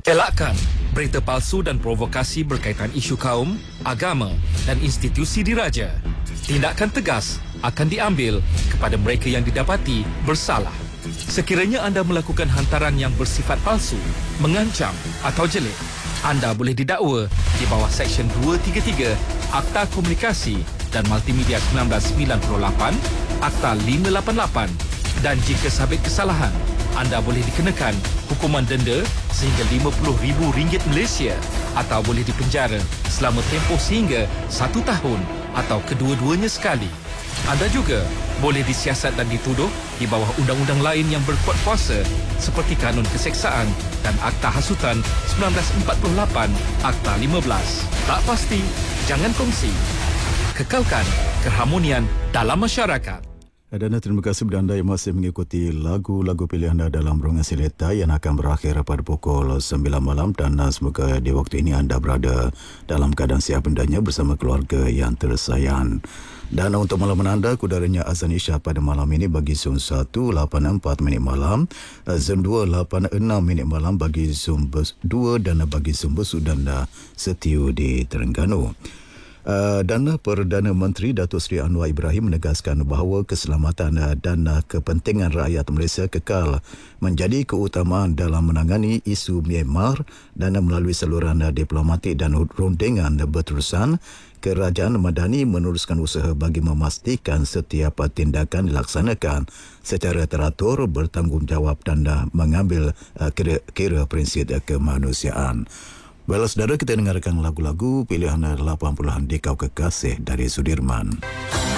Elakkan berita palsu dan provokasi berkaitan isu kaum, agama dan institusi diraja. Tindakan tegas akan diambil kepada mereka yang didapati bersalah. Sekiranya anda melakukan hantaran yang bersifat palsu, mengancam atau jelek, anda boleh didakwa di bawah Seksyen 233 Akta Komunikasi dan Multimedia 1998, Akta 588, dan jika sabit kesalahan, anda boleh dikenakan hukuman denda sehingga RM50,000 Malaysia atau boleh dipenjara selama tempoh sehingga 1 tahun atau kedua-duanya sekali. Anda juga boleh disiasat dan dituduh di bawah undang-undang lain yang berkuat kuasa seperti Kanun Keseksaan dan Akta Hasutan 1948, Akta 15. Tak pasti, jangan kongsi. Kekalkan keharmonian dalam masyarakat. Dan terima kasih kepada anda yang masih mengikuti lagu-lagu pilihan anda dalam Runga Seleta yang akan berakhir pada pukul 9 malam, dan semoga di waktu ini anda berada dalam keadaan sihat bendanya bersama keluarga yang tersayang. Dan untuk malam anda, kudaranya azan Isya pada malam ini bagi Zon 1 8.4 minit malam, Zon 2 8.6 minit malam bagi Zon 2 dan bagi Zon Besut dan Setiu di Terengganu. Dan Perdana Menteri Datuk Seri Anwar Ibrahim menegaskan bahawa keselamatan dan kepentingan rakyat Malaysia kekal menjadi keutamaan dalam menangani isu Myanmar, dan melalui saluran diplomatik dan rundingan berterusan, Kerajaan Madani meneruskan usaha bagi memastikan setiap tindakan dilaksanakan secara teratur, bertanggungjawab dan mengambil kira prinsip kemanusiaan. Baiklah saudara, kita dengarkan lagu-lagu pilihan 80-an di Kau Kekasih dari Sudirman.